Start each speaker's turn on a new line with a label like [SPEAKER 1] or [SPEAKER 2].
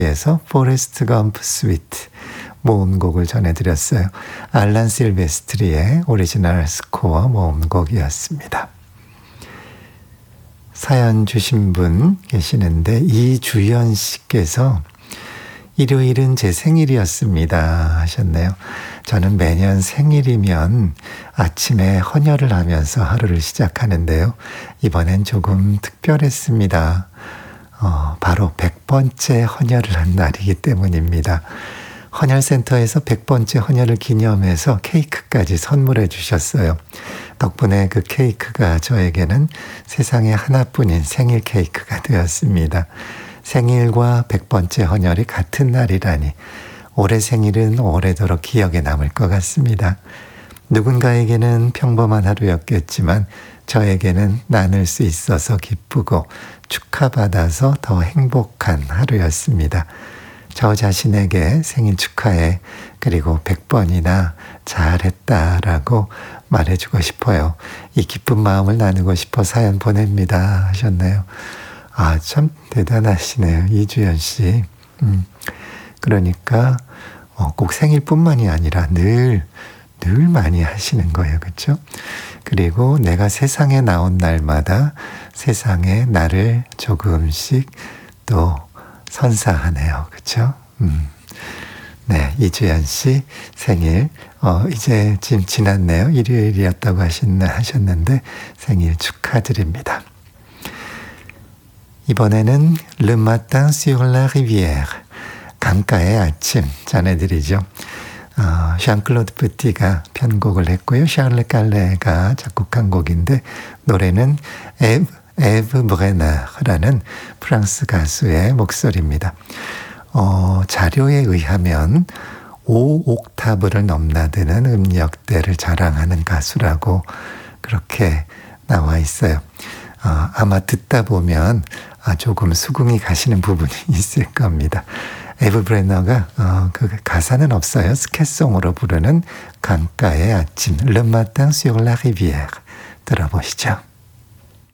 [SPEAKER 1] 에서 포레스트 검프 스위트 모음곡을 전해드렸어요. 알란 실베스트리의 오리지널 스코어 모음곡이었습니다. 사연 주신 분 계시는데 이주연 씨께서 일요일은 제 생일이었습니다 하셨네요. 저는 매년 생일이면 아침에 헌혈을 하면서 하루를 시작하는데요. 이번엔 조금 특별했습니다. 바로 100번째 헌혈을 한 날이기 때문입니다. 헌혈센터에서 100번째 헌혈을 기념해서 케이크까지 선물해 주셨어요. 덕분에 그 케이크가 저에게는 세상에 하나뿐인 생일 케이크가 되었습니다. 생일과 100번째 헌혈이 같은 날이라니 올해 생일은 오래도록 기억에 남을 것 같습니다. 누군가에게는 평범한 하루였겠지만 저에게는 나눌 수 있어서 기쁘고 축하받아서 더 행복한 하루였습니다. 저 자신에게 생일 축하해, 그리고 100번이나 잘했다라고 말해주고 싶어요. 이 기쁜 마음을 나누고 싶어 사연 보냅니다 하셨네요. 아, 참 대단하시네요, 이주연 씨. 그러니까 꼭 생일뿐만이 아니라 늘 많이 하시는 거예요. 그렇죠? 그리고 내가 세상에 나온 날마다 세상에 나를 조금씩 또 선사하네요. 그렇죠? 네, 이주연 씨 생일 이제 지금 지났네요. 일요일이었다고 하셨는데 생일 축하드립니다. 이번에는 Le Matin sur la Rivière, 강가의 아침 전해드리죠. 샹클로드 프티가 편곡을 했고요. 샤를레 깔레가 작곡한 곡인데 노래는 에브 브레너라는 프랑스 가수의 목소리입니다. 자료에 의하면 5옥타브를 넘나드는 음역대를 자랑하는 가수라고 그렇게 나와 있어요. 아마 듣다 보면 조금 수긍이 가시는 부분이 있을 겁니다. 에브 브레너가 그 가사는 없어요. 스캣송으로 부르는 강가의 아침, Le Matin sur la Rivière 들어보시죠.